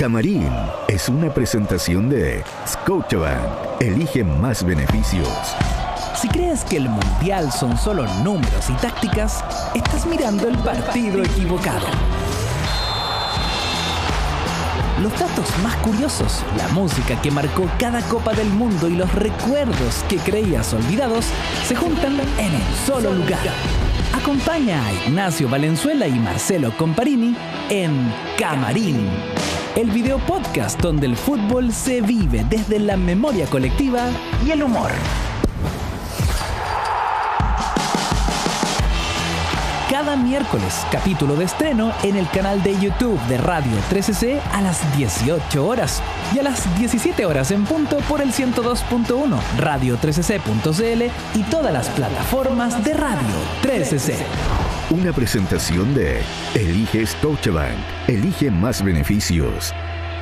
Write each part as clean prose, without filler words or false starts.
Camarín es una presentación de Scotiabank. Elige más beneficios. Si crees que el Mundial son solo números y tácticas, estás mirando el partido equivocado. Los datos más curiosos, la música que marcó cada Copa del Mundo y los recuerdos que creías olvidados se juntan en un solo lugar. Acompaña a Ignacio Valenzuela y Marcelo Comparini en Camarín, el video podcast donde el fútbol se vive desde la memoria colectiva y el humor. Cada miércoles, capítulo de estreno en el canal de YouTube de Radio 13C a las 18 horas y a las 17 horas en punto por el 102.1, radio13c.cl y todas las plataformas de Radio 13C. Una presentación de Elige Scotiabank. Elige más beneficios.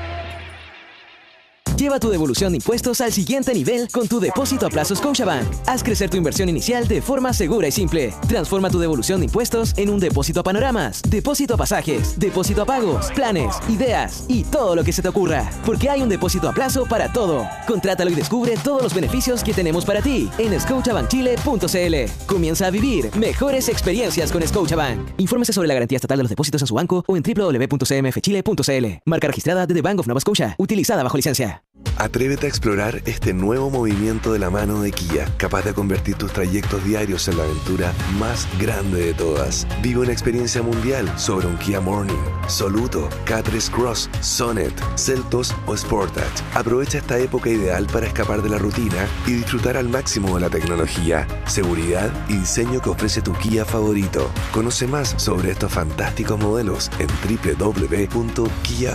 Lleva tu devolución de impuestos al siguiente nivel con tu depósito a plazo Scotiabank. Haz crecer tu inversión inicial de forma segura y simple. Transforma tu devolución de impuestos en un depósito a panoramas, depósito a pasajes, depósito a pagos, planes, ideas y todo lo que se te ocurra. Porque hay un depósito a plazo para todo. Contrátalo y descubre todos los beneficios que tenemos para ti en scotiabankchile.cl. Comienza a vivir mejores experiencias con Scotiabank. Infórmese sobre la garantía estatal de los depósitos en su banco o en www.cmfchile.cl. Marca registrada de The Bank of Nova Scotia. Utilizada bajo licencia. Atrévete a explorar este nuevo movimiento de la mano de Kia, capaz de convertir tus trayectos diarios en la aventura más grande de todas. Vive una experiencia mundial sobre un Kia Morning, Soluto, K3 Cross, Sonet, Seltos o Sportage. Aprovecha esta época ideal para escapar de la rutina y disfrutar al máximo de la tecnología, seguridad y diseño que ofrece tu Kia favorito. Conoce más sobre estos fantásticos modelos en www.kia.cl.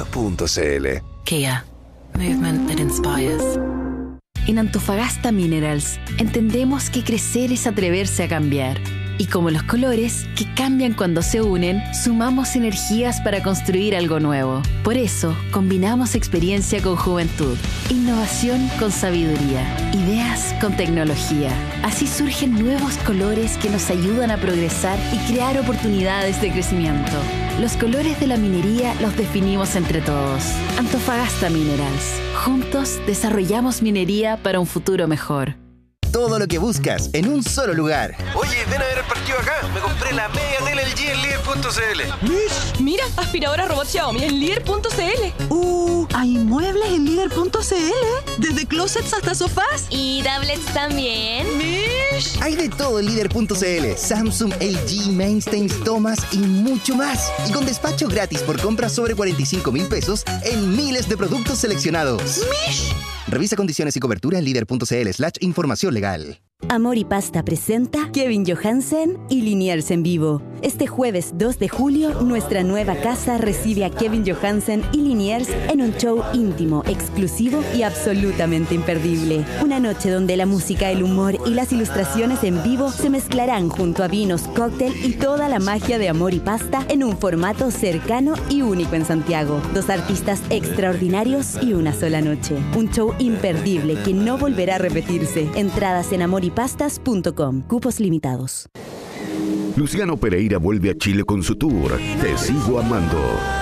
Kia. Movement that inspires. En Antofagasta Minerals entendemos que crecer es atreverse a cambiar. Y como los colores, que cambian cuando se unen, sumamos energías para construir algo nuevo. Por eso, combinamos experiencia con juventud, innovación con sabiduría, ideas con tecnología. Así surgen nuevos colores que nos ayudan a progresar y crear oportunidades de crecimiento. Los colores de la minería los definimos entre todos. Antofagasta Minerals. Juntos desarrollamos minería para un futuro mejor. Todo lo que buscas en un solo lugar. Oye, ven a ver el partido acá. Me compré la media tele LG en líder.cl. Mira, aspiradora robot Xiaomi en líder.cl. Hay muebles en líder.cl. Desde closets hasta sofás. Y tablets también. Mish. Hay de todo en líder.cl. Samsung, LG, Mainstays, Thomas y mucho más. Y con despacho gratis por compras sobre 45,000 pesos en miles de productos seleccionados. Mish. Revisa condiciones y cobertura en líder.cl/información legal. Amor y Pasta presenta Kevin Johansen y Liniers en vivo. Este jueves 2 de julio, nuestra nueva casa recibe a Kevin Johansen y Liniers en un show íntimo, exclusivo y absolutamente imperdible. Una noche donde la música, el humor y las ilustraciones en vivo se mezclarán junto a vinos, cóctel y toda la magia de Amor y Pasta en un formato cercano y único en Santiago. 2 artistas extraordinarios y una sola noche. Un show imperdible que no volverá a repetirse. Entradas en amoripastas.com. Cupos limitados. Luciano Pereira vuelve a Chile con su tour Te Sigo Amando.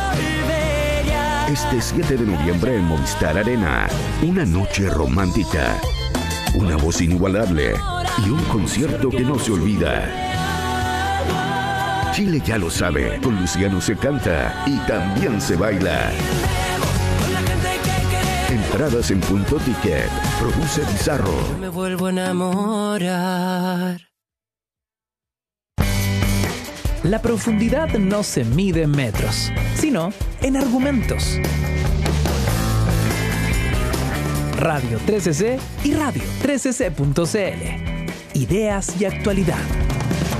Este 7 de noviembre en Movistar Arena. Una noche romántica, una voz inigualable y un concierto que no se olvida. Chile ya lo sabe, con Luciano se canta y también se baila. Entradas en Punto Ticket. Produce Bizarro. Me vuelvo a enamorar. La profundidad no se mide en metros, sino en argumentos. Radio 13C y Radio 13C.cl. Ideas y actualidad.